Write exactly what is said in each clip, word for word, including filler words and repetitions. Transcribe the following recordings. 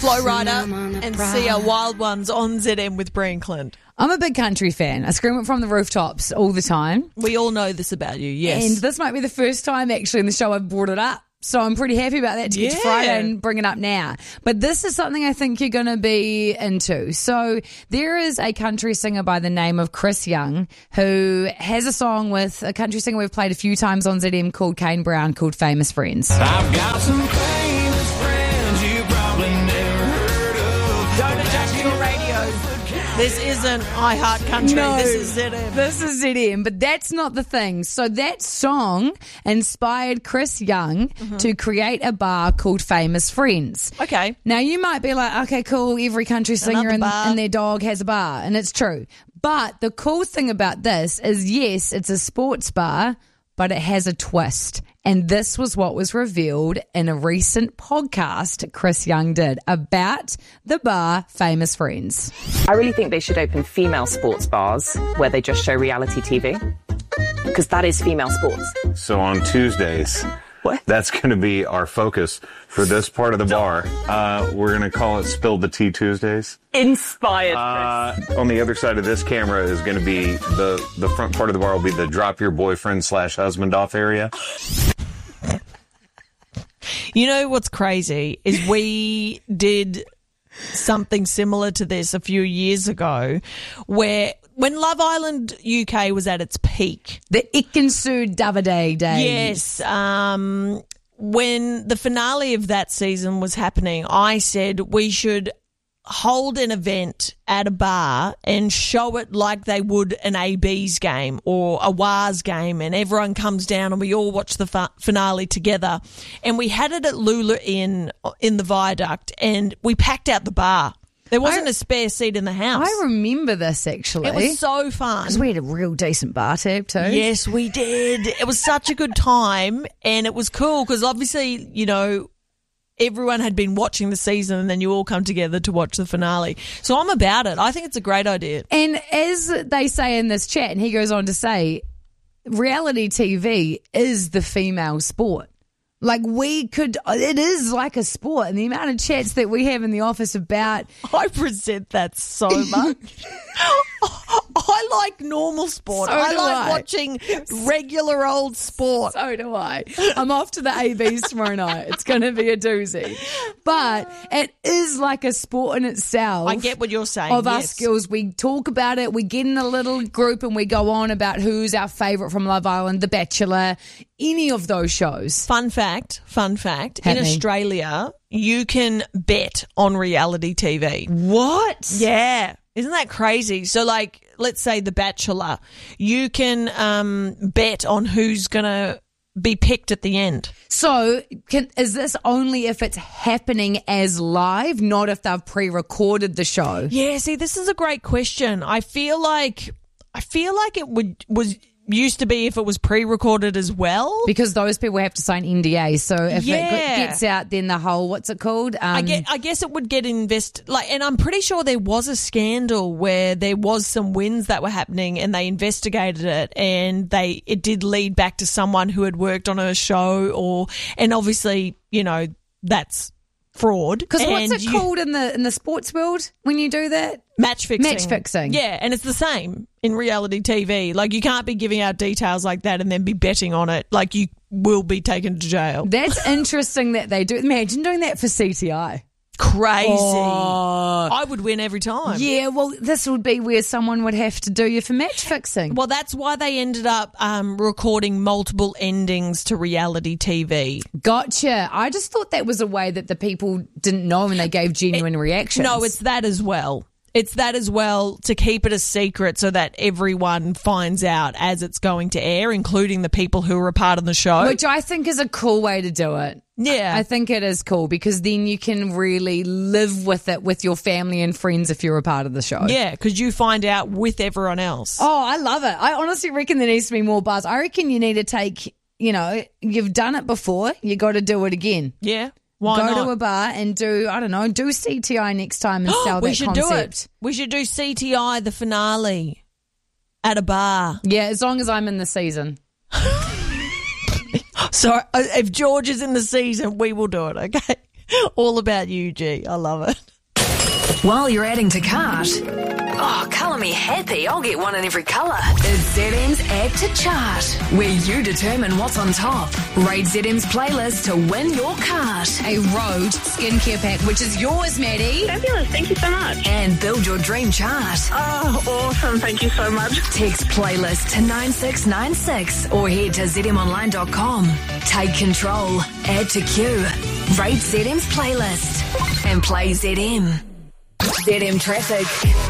Flow Rider and Sia Wild Ones on Z M with Brie and Clint. I'm a big country fan. I scream it from the rooftops all the time. We all know this about you, yes. And this might be the first time actually in the show I've brought it up. So I'm pretty happy about that to get Yeah. to Friday and bring it up now. But this is something I think you're going to be into. So there is a country singer by the name of Chris Young who has a song with a country singer we've played a few times on Z M called Kane Brown called Famous Friends. I've got some famous friends you probably never heard of. Don't adjust your radios. This isn't I Heart Country. No, this is Z M. This is Z M, but that's not the thing. So that song inspired Chris Young Mm-hmm. to create a bar called Famous Friends. Okay. Now, you might be like, okay, cool, every country singer Another and, bar. and their dog has a bar, and it's true. But the cool thing about this is, yes, it's a sports bar, but it has a twist. And this was what was revealed in a recent podcast Chris Young did about the bar Famous Friends. I really think they should open female sports bars where they just show reality T V. Because that is female sports. So on Tuesdays, What? that's going to be our focus for this part of the bar. Uh, we're going to call it Spill the Tea Tuesdays. Inspired, Uh, on the other side of this camera is going to be the, the front part of the bar will be the drop your boyfriend slash husband off area. You know what's crazy is we did something similar to this a few years ago where when Love Island U K was at its peak. The Ikensu Davide days. Yes. Um, when the finale of that season was happening, I said we should hold an event at a bar and show it like they would an A B's game or a W A S game, and everyone comes down and we all watch the fa- finale together. And we had it at Lula Inn in the Viaduct, and we packed out the bar. There wasn't I- a spare seat in the house. I remember this actually. It was so fun. Because we had a real decent bar tab too. Yes, we did. It was such a good time, and it was cool because obviously, you know, everyone had been watching the season and then you all come together to watch the finale. So I'm about it. I think it's a great idea. And as they say in this chat, and he goes on to say, reality T V is the female sport. Like we could, it is like a sport. And the amount of chats that we have in the office about. I resent that so much. I like normal sport. So I do like I. watching regular old sport. So do I. I'm off to the A Bs tomorrow night. It's going to be a doozy. But it is like a sport in itself. I get what you're saying. Of yes. us girls, we talk about it. We get in a little group and we go on about who's our favourite from Love Island, The Bachelor, any of those shows. Fun fact, fun fact, Hit in me. Australia, you can bet on reality T V. What? Yeah. Isn't that crazy? So, like, let's say The Bachelor, you can um, bet on who's going to be picked at the end. So, can, is this only if it's happening as live, not if they've pre-recorded the show? Yeah, see, this is a great question. I feel like I feel like it would was used to be if it was pre-recorded as well. Because those people have to sign N D As. So if Yeah. it gets out, then the whole, what's it called? Um, I get, I guess it would get invest like, and I'm pretty sure there was a scandal where there was some wins that were happening, and they investigated it, and they it did lead back to someone who had worked on a show, or and obviously, you know, that's fraud. Because what's And it you- called in the in the sports world when you do that? Match fixing. Match fixing. Yeah, and it's the same in reality T V. Like, you can't be giving out details like that and then be betting on it. Like, you will be taken to jail. That's interesting that they do. Imagine doing that for C T I. Crazy. Oh. I would win every time. Yeah, well, this would be where someone would have to do you for match fixing. Well, that's why they ended up um, recording multiple endings to reality T V. Gotcha. I just thought that was a way that the people didn't know and they gave genuine reactions. No, it's that as well. It's that as well, to keep it a secret so that everyone finds out as it's going to air, including the people who are a part of the show. Which I think is a cool way to do it. Yeah. I think it is cool because then you can really live with it with your family and friends if you're a part of the show. Yeah, because you find out with everyone else. Oh, I love it. I honestly reckon there needs to be more bars. I reckon you need to take, you know, you've done it before, you got to do it again. Yeah. Why Go not? to a bar and do, I don't know, do C T I next time and sell we that should concept. do it. We should do C T I, the finale, at a bar. Yeah, as long as I'm in the season. So uh, if George is in the season, we will do it, okay? All about you, G. I love it. While you're adding to cart, oh, colour me happy, I'll get one in every colour. It's Z M's Add to Chart, where you determine what's on top. Rate Z M's playlist to win your cart. A Road skincare pack, which is yours, Maddie. Fabulous, thank you so much. And build your dream chart. Oh, awesome, thank you so much. Text playlist to nine six nine six or head to z m online dot com. Take control, add to queue, rate Z M's playlist, and play Z M. Z M Traffic.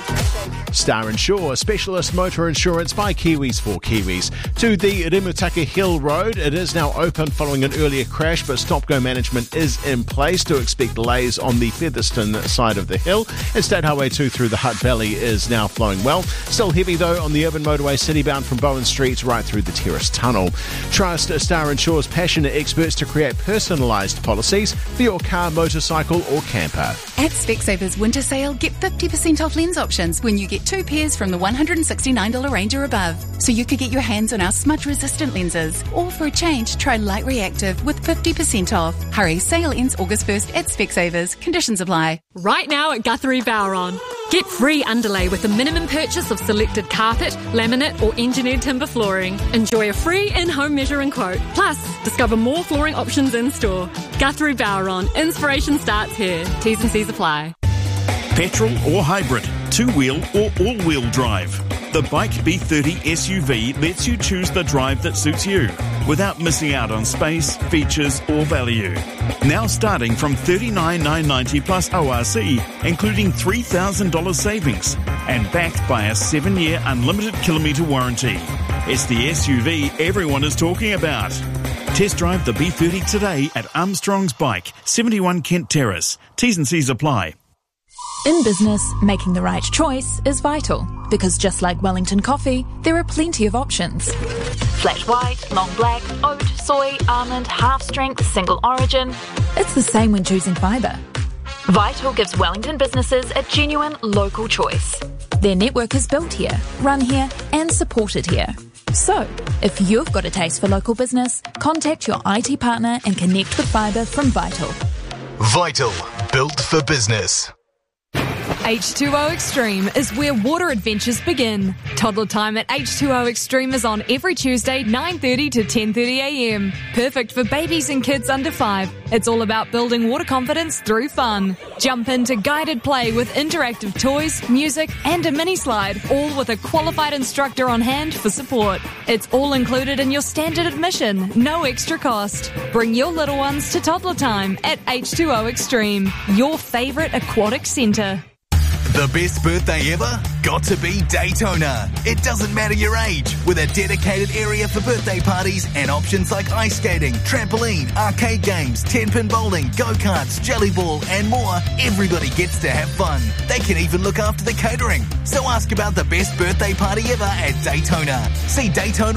Star Insure, specialist motor insurance by Kiwis for Kiwis. To the Rimutaka Hill Road, it is now open following an earlier crash, but stop-go management is in place to expect delays on the Featherston side of the hill. And State Highway two through the Hutt Valley is now flowing well. Still heavy, though, on the urban motorway citybound from Bowen Street right through the Terrace Tunnel. Trust Star Insure's passionate experts to create personalised policies for your car, motorcycle or camper. At Specsavers Winter Sale, get fifty percent off lens options when you get two pairs from the one hundred sixty-nine dollars range or above. So you could get your hands on our smudge-resistant lenses. Or for a change, try Light Reactive with fifty percent off. Hurry, sale ends August first at Specsavers. Conditions apply. Right now at Guthrie Bowron. Get free underlay with the minimum purchase of selected carpet, laminate or engineered timber flooring. Enjoy a free in-home measuring quote. Plus, discover more flooring options in store. Guthrie Bowron. Inspiration starts here. T's and C's apply. Petrol or hybrid, two-wheel or all-wheel drive. The Bike B thirty S U V lets you choose the drive that suits you without missing out on space, features or value. Now starting from thirty-nine thousand nine hundred ninety dollars plus O R C, including three thousand dollars savings and backed by a seven-year unlimited kilometre warranty. It's the S U V everyone is talking about. Test drive the B thirty today at Armstrong's Bike, seventy-one Kent Terrace. T's and C's apply. In business, making the right choice is vital, because just like Wellington coffee, there are plenty of options. Flat white, long black, oat, soy, almond, half strength, single origin. It's the same when choosing fibre. Vital gives Wellington businesses a genuine local choice. Their network is built here, run here, and supported here. So, if you've got a taste for local business, contact your I T partner and connect with fibre from Vital. Vital, built for business. H two O Extreme is where water adventures begin. Toddler time at H two O Extreme is on every Tuesday, nine thirty to ten thirty a m. Perfect for babies and kids under five. It's all about building water confidence through fun. Jump into guided play with interactive toys, music, and a mini slide, all with a qualified instructor on hand for support. It's all included in your standard admission, no extra cost. Bring your little ones to toddler time at H two O Extreme, your favourite aquatic centre. The best birthday ever? Got to be Daytona. It doesn't matter your age. With a dedicated area for birthday parties and options like ice skating, trampoline, arcade games, ten-pin bowling, go-karts, jelly ball and more, everybody gets to have fun. They can even look after the catering. So ask about the best birthday party ever at Daytona. See Daytona